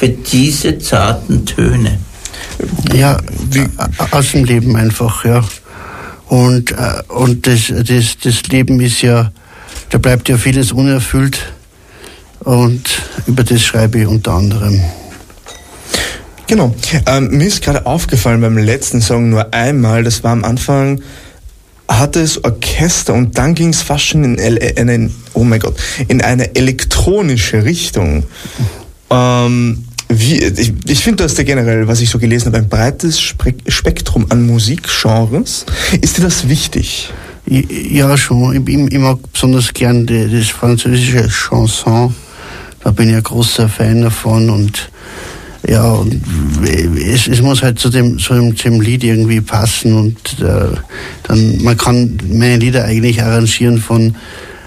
für diese zarten Töne? Ja, aus dem Leben einfach, ja. Und das Leben ist ja, da bleibt ja vieles unerfüllt. Und über das schreibe ich unter anderem. Genau. Mir ist gerade aufgefallen beim letzten Song nur einmal, das war am Anfang, hatte es Orchester und dann ging es fast schon in eine elektronische Richtung. Ich finde, du hast ja generell, was ich so gelesen habe, ein breites Spektrum an Musikgenres. Ist dir das wichtig? Ja, schon. Ich mag besonders gern das französische Chanson. Da bin ich ein großer Fan davon und ja, und es muss halt zu dem Lied irgendwie passen und dann, man kann meine Lieder eigentlich arrangieren von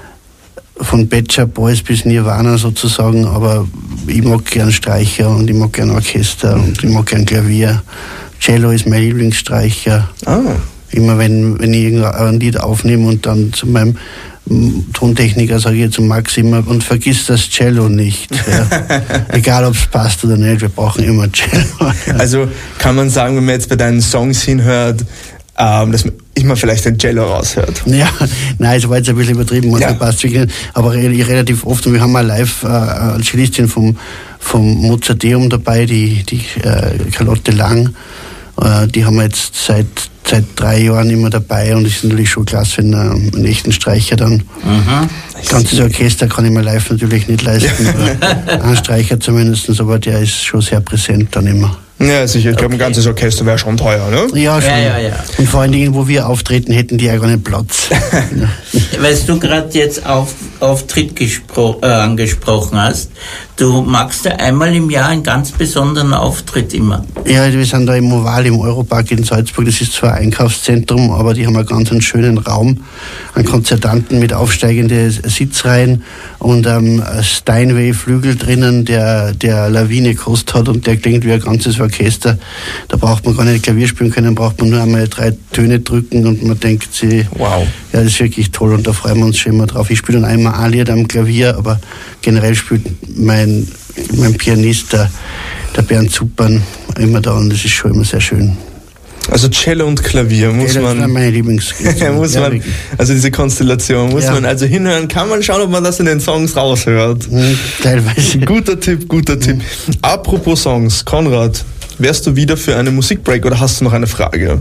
Pet Shop Boys bis Nirvana sozusagen, aber ich mag gern Streicher und ich mag gern Orchester und ich mag gern Klavier. Cello ist mein Lieblingsstreicher. Immer wenn ich irgendein Lied aufnehme und dann zu meinem Tontechniker sage ich jetzt zum Max immer, und vergiss das Cello nicht. Ja. Egal ob es passt oder nicht, wir brauchen immer Cello. Ja. Also kann man sagen, wenn man jetzt bei deinen Songs hinhört, dass man immer vielleicht ein Cello raushört. Ja, nein, es war jetzt ein bisschen übertrieben, passt wirklich, aber relativ oft, und wir haben mal live eine Cellistin vom Mozarteum dabei, die Charlotte Lang, die haben wir jetzt seit 3 Jahren immer dabei und ist natürlich schon klasse, wenn einen echten Streicher dann. Ganzes Orchester kann ich mir live natürlich nicht leisten, aber ein Streicher zumindest, aber der ist schon sehr präsent dann immer. Ja, sicher. Ich glaube, ein ganzes Orchester wäre schon teuer, ne? Ja, schon. Ja. Und vor allen Dingen, wo wir auftreten, hätten die ja gar nicht Platz. Weil du gerade jetzt Auftritt angesprochen hast, du machst ja einmal im Jahr einen ganz besonderen Auftritt immer. Ja, wir sind da im Oval im Europark in Salzburg. Das ist zwar ein Einkaufszentrum, aber die haben einen ganz schönen Raum, einen Konzertanten mit aufsteigenden Sitzreihen und Steinway-Flügel drinnen, der Lawine gekostet hat und der klingt wie ein ganzes Orchester. Da braucht man gar nicht Klavier spielen können, braucht man nur einmal 3 Töne drücken und man denkt sich, wow, ja, das ist wirklich toll und da freuen wir uns schon immer drauf. Ich spiele dann einmal ein Lied am Klavier, aber generell spielt mein Pianist, der Bernd Zuppern, immer da und das ist schon immer sehr schön. Also Cello und Klavier muss Cello man... Das ist meine Lieblingsklavier. Also diese Konstellation muss man also hinhören. Kann man schauen, ob man das in den Songs raushört. Teilweise. Guter Tipp. Apropos Songs, Konrad, wärst du wieder für eine Musikbreak oder hast du noch eine Frage?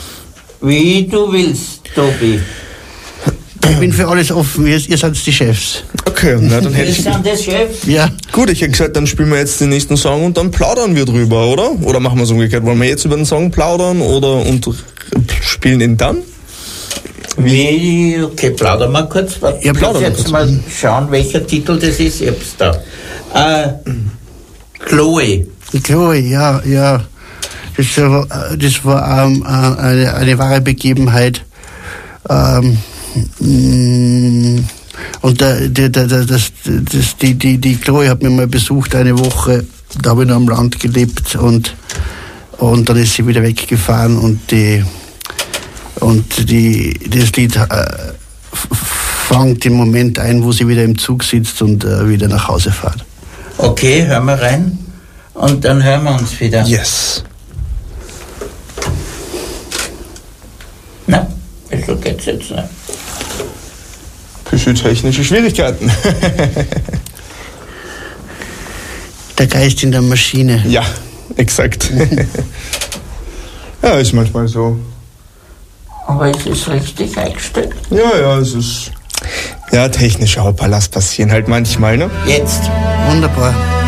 Wie du willst, Tobi. Ich bin für alles offen, ihr seid die Chefs. Okay, na, dann hätte ich... Wir sind der Chef. Ja. Gut, ich hätte gesagt, dann spielen wir jetzt den nächsten Song und dann plaudern wir drüber, oder? Oder machen wir es umgekehrt? Wollen wir jetzt über den Song plaudern und spielen ihn dann? Okay, plaudern wir kurz. Ja, plaudern wir jetzt mal schauen, welcher Titel das ist. Ich hab's da. Chloe, ja. Das war eine wahre Begebenheit. Und die Chloe hat mich mal besucht eine Woche, da habe ich noch am Land gelebt und dann ist sie wieder weggefahren und das Lied fängt den Moment ein, wo sie wieder im Zug sitzt und wieder nach Hause fährt. Okay, hören wir rein und dann hören wir uns wieder. Yes. Na, so geht's jetzt nicht. Bisschen technische Schwierigkeiten. Der Geist in der Maschine. Ja, exakt. Ja, ist manchmal so. Aber es ist richtig eingestellt. Ja, es ist... Ja, technische Hoppalas passieren halt manchmal, ne? Jetzt. Wunderbar.